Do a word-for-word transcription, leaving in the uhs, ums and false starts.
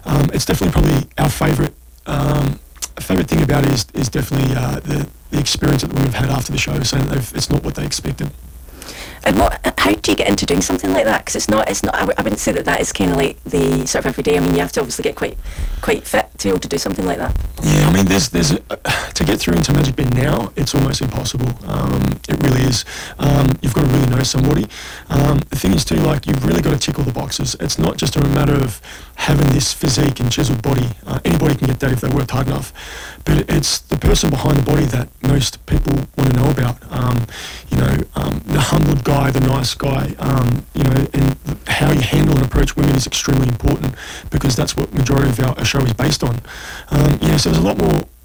um, it's definitely probably our favourite um, favourite thing about it is, is definitely uh, the, the experience that the women have had after the show, saying that they've, it's not what they expected. And what? How do you get into doing something like that? Because it's not. It's not. I, w- I wouldn't say that that is kind of like the sort of everyday. I mean, you have to obviously get quite, quite fit to be able to do something like that. Yeah, I mean, there's there's a, to get through into Magic Bend now, it's almost impossible. Um, it really is. Um, you've got to really know somebody. Um, the thing is too, like, you've really got to tick all the boxes. It's not just a matter of having this physique and chiseled body. Uh, anybody can get that if they worked hard enough. But it's the person behind the body that most people want to know about. Um, you know, um, the humbled guy, the nice guy. Um, you know, and how you handle and approach women is extremely important because that's what majority of our, our show is based on. Um, you know, so there's a lot more